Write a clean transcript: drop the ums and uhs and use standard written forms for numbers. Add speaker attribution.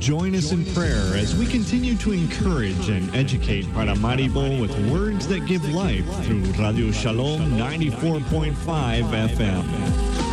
Speaker 1: Join us in prayer as we continue to encourage and educate Paramaribo with words that give life through Radio Shalom 94.5 FM.